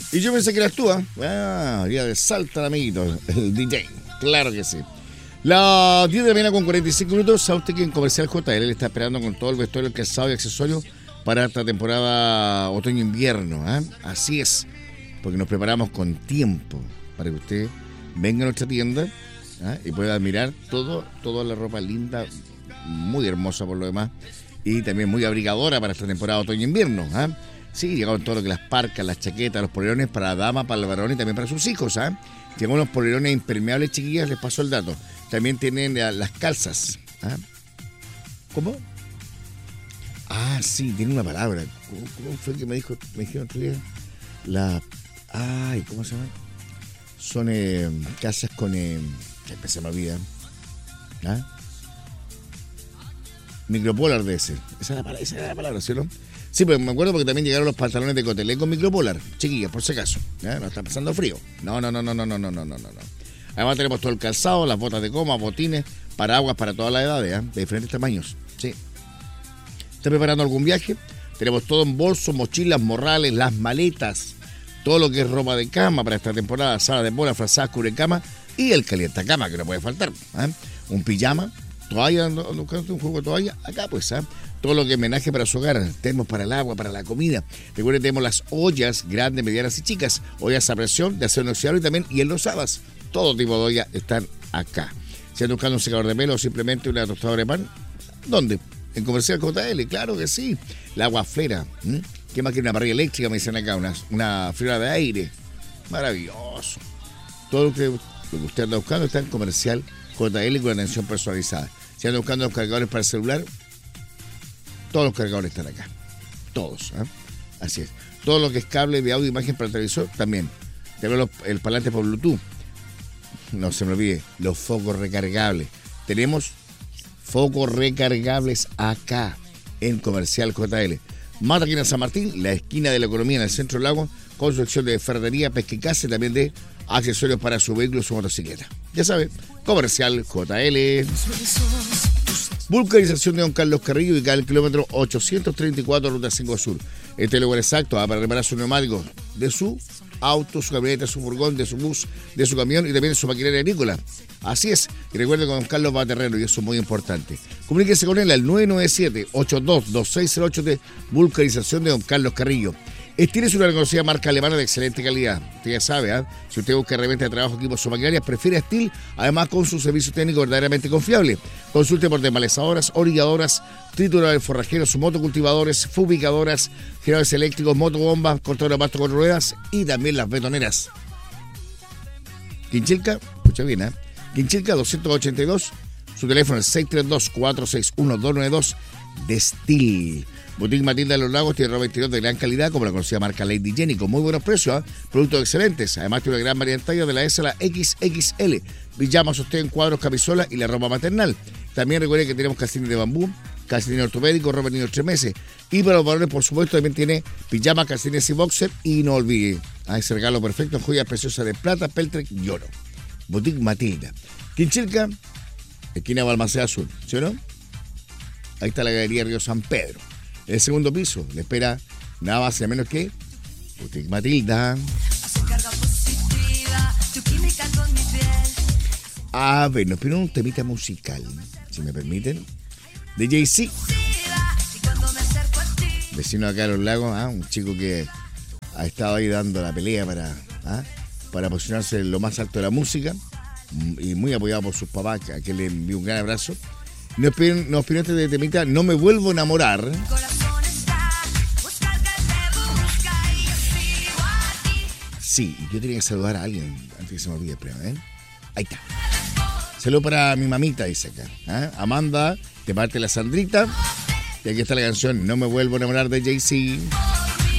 Y yo pensé que eras tú, ¿eh? Ya de Salta, amiguito, el DJ. Claro que sí. Las 10 de la mañana con 45 minutos. ¿Sabe usted que en Comercial JL le está esperando con todo el vestuario, el calzado y accesorios para esta temporada otoño-invierno? Así es, porque nos preparamos con tiempo para que usted venga a nuestra tienda y pueda admirar toda la ropa linda, muy hermosa por lo demás, y también muy abrigadora para esta temporada otoño-invierno. Sí, llegaron todo lo que las parcas, las chaquetas, los polerones para la dama, para el varón y también para sus hijos. Tienen unos polerones impermeables, chiquillas, les paso el dato. También tienen las calzas. ¿Cómo? Sí, tiene una palabra. ¿Cómo fue que me dijeron otro día? ¿Cómo se llama? Son calzas con... se me olvida. Micropolar de ese. Esa es la palabra, ¿sí o no? Sí, pero me acuerdo porque también llegaron los pantalones de Cotelé con micropolar. Chiquillas, por si acaso. No está pasando frío. No. Además tenemos todo el calzado, las botas de goma, botines, paraguas para todas las edades, de diferentes tamaños. Sí. ¿Está preparando algún viaje? Tenemos todo en bolsos, mochilas, morrales, las maletas, todo lo que es ropa de cama para esta temporada, sala de bola, frazadas, cubrecama y el calientacama, que no puede faltar. Un pijama, toalla, un juego de toalla, acá pues, todo lo que es homenaje para su hogar, tenemos para el agua, para la comida. Recuerden, tenemos las ollas grandes, medianas y chicas, ollas a presión, de acero inoxidable y también hielo-rosadas. Todo tipo de ollas están acá. Si andan buscando un secador de pelo o simplemente una tostadora de pan, ¿dónde? En Comercial JL, claro que sí. La guaflera, ¿qué más que una parrilla eléctrica? Me dicen acá, una friera de aire. Maravilloso. Todo lo que usted anda buscando está en Comercial JL con atención personalizada. Si anda buscando los cargadores para el celular, todos los cargadores están acá. Todos. Así es. Todo lo que es cable de audio e imagen para el televisor, también. Tenemos el parlante por Bluetooth. No se me olvide, los focos recargables. Tenemos focos recargables acá en Comercial JL. Mataquina San Martín, la esquina de la economía en el centro del lago, con su sección de ferretería, pesca y caza y también de accesorios para su vehículo y su motocicleta. Ya sabe, Comercial JL. Vulcanización de Don Carlos Carrillo, ubicada en el kilómetro 834, ruta 5 Sur. Este es el lugar exacto para reparar su neumático de su auto, su camioneta, su furgón, de su bus, de su camión y también de su maquinaria agrícola. Así es. Y recuerde que Don Carlos va a terreno y eso es muy importante. Comuníquese con él al 997-822608 de Vulcanización de Don Carlos Carrillo. Estires una reconocida marca alemana de excelente calidad. Usted ya sabe, si usted busca reventa de trabajo, equipos o maquinarias, prefiere Steel, además con su servicio técnico verdaderamente confiable. Consulte por desmalezadoras, orilladoras, trituradores forrajeros, motocultivadores, fumigadoras, generadores eléctricos, motobombas, cortadores de pasto con ruedas y también las betoneras. Quinchilca, escucha bien, Quinchilca 282, su teléfono es 632-461-292 de Steel. Boutique Matilda de los Lagos tiene ropa interior de gran calidad, como la conocida marca Lady Jenny, con muy buenos precios, productos excelentes. Además tiene una gran variedad de tallas de la S a la XXL. Pijamas, sostén, cuadros, camisolas y la ropa maternal. También recuerde que tenemos calcetines de bambú, calcetines ortopédicos, ropa de niños 3 meses. Y para los varones, por supuesto, también tiene pijamas, calcetines y boxer. Y no olvide, ese regalo perfecto en joyas preciosas de plata, peltre y oro. Boutique Matilda. Quinchilca, esquina Balmaceda Sur, ¿sí o no? Ahí está la Galería Río San Pedro. En el segundo piso le espera nada más y menos que Boutique Matilda. A ver, nos pidieron un temita musical, si me permiten, de Jay-Z. Vecino acá de los Lagos, un chico que ha estado ahí dando la pelea para posicionarse en lo más alto de la música y muy apoyado por sus papás, a quien le envío un gran abrazo. Nos pidieron este temita, No me vuelvo a enamorar. Sí, yo tenía que saludar a alguien antes que se me olvide el premio, Ahí está. Saludo para mi mamita, dice acá. Amanda, de parte de la Sandrita. Y aquí está la canción No me vuelvo a enamorar de Jay-Z.